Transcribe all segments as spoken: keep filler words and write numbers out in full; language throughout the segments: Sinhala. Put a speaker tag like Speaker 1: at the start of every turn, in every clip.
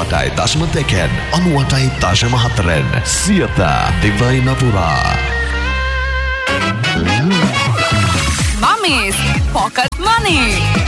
Speaker 1: අනූඅටයි දශම දෙකෙන් අනූඅටයි දශම හතරෙන් සියත දිවයින පුරා.
Speaker 2: Mummy's Pocket Money.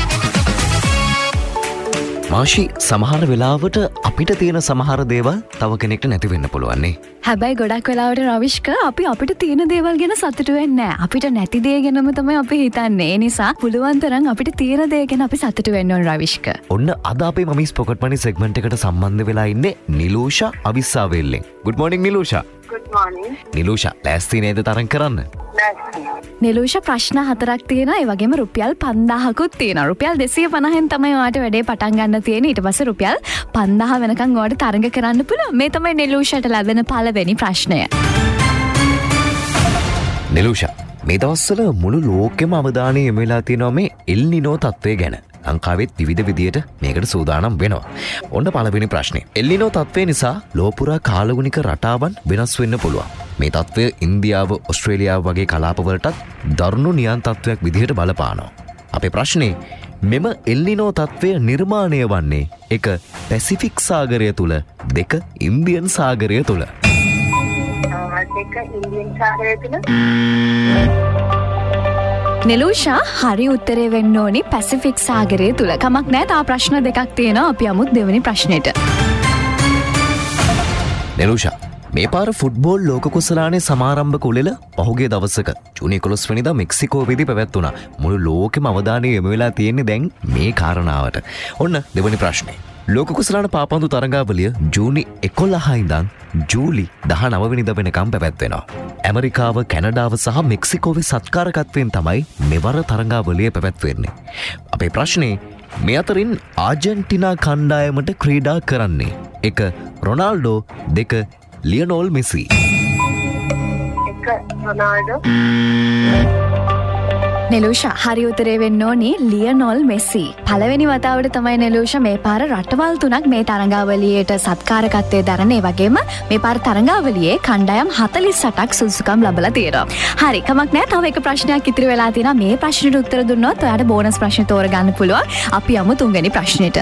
Speaker 3: මාෂි සමහර වෙලාවට අපිට තියෙන සමහර දේවල් තව කෙනෙක්ට නැති වෙන්න පුළුවන් නේ.
Speaker 4: හැබැයි ගොඩක් වෙලාවට රවිෂ්ක අපි අපිට තියෙන දේවල් ගැන සතුටු වෙන්නේ නැහැ. අපිට නැති දේ ගැනම තමයි අපි හිතන්නේ. ඒ නිසා පුළුවන් තරම් අපිට තියෙන දේ ගැන අපි සතුටු වෙන්න ඕන රවිෂ්ක.
Speaker 3: ඔන්න අද අපේ මමීස් පොකට් මනි සෙග්මන්ට් එකට සම්බන්ධ වෙලා ඉන්නේ නිලූෂා අවිස්සාවෙල්ලෙන්. Good morning නිලූෂා.
Speaker 5: Good morning.
Speaker 3: නිලූෂා ලෑස්ති නේද තරඟ කරන්න?
Speaker 4: නිලූෂා ප්‍රශ්න හතරක් තියෙනවා. ඒ වගේම රුපියල් පන්දාහකුත් තියෙනවා. රුපියල් දෙසිය පනහෙන් තමයි ඔයාට වැඩේ පටන් ගන්න තියෙන්නේ. ඊට පස්සේ රුපියල් පන්දාහ වෙනකන් ඔයාට තරඟ කරන්න පුළුවන්. මේ තමයි නිලූෂාට ලැබෙන පළවෙනි ප්‍රශ්නය.
Speaker 3: නිලූෂා මේ දවස්වල මුළු ලෝකෙම අවධානය යොමු වෙලා තියෙනවා මේ එල් නිනෝ තත්ත්වය ගැන. ලංකාවෙත් විවිධ විදියට මේකට සූදානම් වෙනවා. ඔන්න පළවෙනි ප්‍රශ්නේ. එල් නිනෝ තත්ත්වය නිසා ලෝපුරා කාලගුණික රටාවන් වෙනස් වෙන්න පුළුවන්. මේ තත්ත්වය ඉන්දියාව, ඔස්ට්‍රේලියාව වගේ කලාපවලටත් දරුණු නියන් තත්ත්වයක් විදිහට බලපානවා. අපේ ප්‍රශ්නේ මෙම එල් නිනෝ තත්ත්වය නිර්මාණය වන්නේ එක පැසිෆික් සාගරය තුල, දෙක ඉන්දියන් සාගරය තුල.
Speaker 5: දෙක ඉන්දියන් සාගරය තුල.
Speaker 4: නිලූෂා හරි උත්තරේ වෙන්න ඕනි පැසිෆික් සාගරය තුල. කමක් නැහැ. තා ප්‍රශ්න දෙකක් තියෙනවා. අපි යමු දෙවෙනි ප්‍රශ්නෙට.
Speaker 3: නිලූෂා මේ පාර ෆුට්බෝල් ලෝක කුසලානේ සමාරම්භක උළෙල පහුගිය දවසක ජූනි එකොළොස් වෙනිදා මෙක්සිකෝවේදී පැවැත්වුණා. මුළු ලෝකෙම අවධානය යොමු වෙලා තියෙන්නේ දැන් මේ කාරණාවට. ඔන්න දෙවෙනි ප්‍රශ්නේ. ලෝක කුසලාන පාපන්දු තරඟාවලිය ජූනි එකොළහ ඉඳන් ජූලි දහනව වෙනිදා වෙනකම් පැවැත්වෙනවා. ඇමරිකාව, කැනඩාව සහ මෙක්සිකෝවේ සත්කාරකත්වයෙන් තමයි මෙවර තරඟාවලිය පැවැත්වෙන්නේ. අපේ ප්‍රශ්නේ මේ අතරින් ආජන්ටිනා කණ්ඩායමට ක්‍රීඩා කරන්නේ එක රොනාල්ඩෝ, දෙක ලියනෝල් මෙසි.
Speaker 5: එක රොනාල්ඩෝ.
Speaker 4: නිලූෂා හරි උත්තරේ වෙන්න ඕනි ලියනෝල් මෙසි. පළවෙනි වතාවට තමයි නිලූෂා මේ පාර රටවල් තුනක් මේ තරඟාවලියට සත්කාරකත්වයේ දරන. ඒ වගේම මේ පාර තරඟාවලියේ කණ්ඩායම් හතළිස් අටක් සුදුසුකම් ලැබලා තියෙනවා. හරි කමක් නැහැ. තව එක ප්‍රශ්නයක් ඉතිරි වෙලා තියෙනවා. මේ ප්‍රශ්නෙට උත්තර දුන්නොත් ඔයාලට බෝනස් ප්‍රශ්න තෝරගන්න පුළුවන්. අපි යමු තුන්වෙනි ප්‍රශ්නෙට.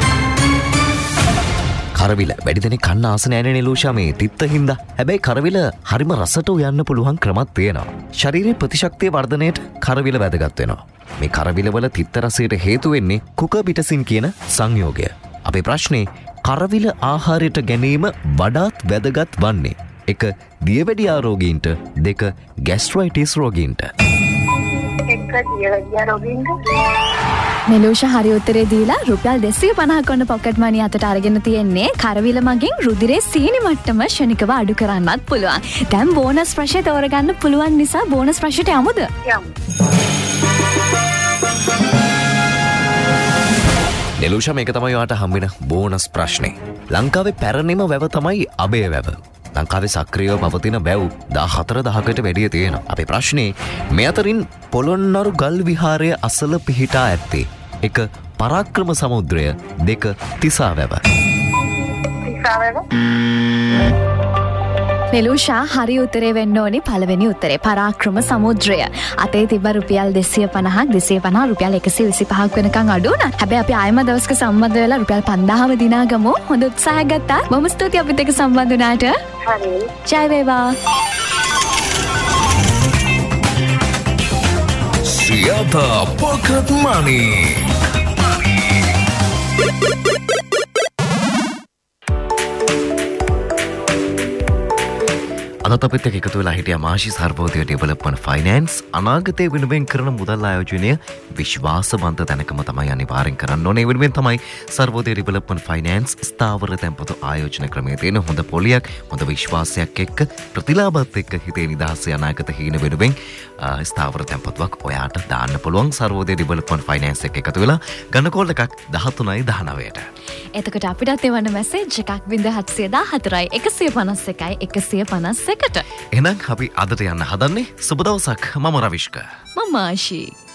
Speaker 3: කරවිල වැඩි දෙනෙක් කන්න ආස නැහැ නිලූෂා මේ තිත්ත හින්දා. හැබැයි කරවිල හරිම රසට උයන්න පුළුවන් ක්‍රමත් තියෙනවා. ශරීරයේ ප්‍රතිශක්තිය වර්ධනයට කරවිල වැදගත් වෙනවා. මේ කරවිල වල තිත්ත රසයට හේතු වෙන්නේ කුකබිටසින් කියන සංයෝගය. අපේ ප්‍රශ්නේ කරවිල ආහාරයට ගැනීම වඩාත් වැදගත් වන්නේ එක දියවැඩියා රෝගීන්ට, දෙක ગેස්ට්‍රයිටිස් රෝගීන්ට.
Speaker 5: එක දියවැඩියා රෝගීන්ට.
Speaker 4: නිලූෂා හරි උත්තරේ දීලා රුපියල් දෙසිය පනහක් වන්න පොකට් මනි අතට අරගෙන තියෙන්නේ. කරවිල මගින් රුධිරයේ සීනි මට්ටම ක්ෂණිකව අඩු කරන්නත් පුළුවන්. දැන් බෝනස් ප්‍රශ්නේ තෝරගන්න පුළුවන් නිසා බෝනස් ප්‍රශ්නට යමුද?
Speaker 5: යමු.
Speaker 3: නිලූෂා මේක තමයි ඔයාට හම්බෙන බෝනස් ප්‍රශ්නේ. ලංකාවේ පැරණිම වැව තමයි අබේ වැව. ලංකාවේ සක්‍රියව පවතින වැව් දාහතර දහකට වැඩිය තියෙනවා. අපේ ප්‍රශ්නේ මේ අතරින් පොළොන්නරු ගල් විහාරය අසල පිහිටා ඇත්තේ එක පරාක්‍රම සමුද්‍රය, දෙක තිසා වැව.
Speaker 5: තිසා වැව.
Speaker 4: නිලූෂා හරි උත්තරේ වෙන්න ඕනි පළවෙනි උත්තරේ පරාක්‍රම සමුද්‍රය. අතේ තිබ්බ රුපියල් දෙසිය පනහක් දෙසිය පනහ රුපියල් එකසිය විසිපහක් වෙනකන් අඩු වුණා. හැබැයි අපි ආයෙම දවසක සම්බන්ධ වෙලා රුපියල් පන්දාහම දිනාගමු. හොඳ උත්සාහයක් ගත්තා. බොහොම ස්තුතියි අපිත් එක්ක සම්බන්ධ වුණාට.
Speaker 5: හරි.
Speaker 4: ජය වේවා.
Speaker 1: Siyatha Pocket Money.
Speaker 3: අදත් අපිත් එක්ක එකතු වෙලා හිටියා මාෂි සර්වෝදය ඩෙවලොප්මන්ට් ෆයිනෑන්ස්. අනාගතයේ වෙනුවෙන් කරන මුදල් ආයෝජනය විශ්වාසවන්ත තැනකම තමයි අනිවාර්යෙන් කරන්න ඕනේ. ඒ වෙනුවෙන් තමයි සර්වෝදය ඩෙවලොප්මන්ට් ෆයිනෑන්ස් ස්ථාවර තැන්පතු ආයෝජන ක්‍රමයේ තියෙන හොඳ පොලියක්, හොඳ විශ්වාසයක් එක්ක ප්‍රතිලාභත් එක්ක හිතේ නිදහසේ අනාගත හීන වෙනුවෙන් ස්ථාවර තැන්පතුවක් ඔයාට දාන්න පුළුවන්. සර්වෝදය ඩෙවලොප්මන්ට් ෆයිනෑන්ස් එක්ක එකතු වෙලා ගන්න කෝල් එකක් දහතුනයි දහනවයට.
Speaker 4: එතකොට අපිටත් එවන්න මැසේජ් එකක් ज़ीरो सात ज़ीरो ज़ीरो හතරයි එකසිය පනස් එකයි එකසිය පනස් එකට.
Speaker 3: එහෙනම් අපි අදට යන්න හදන්නේ. සුබ දවසක්. මම රවිෂ්ක.
Speaker 4: මම ආශී.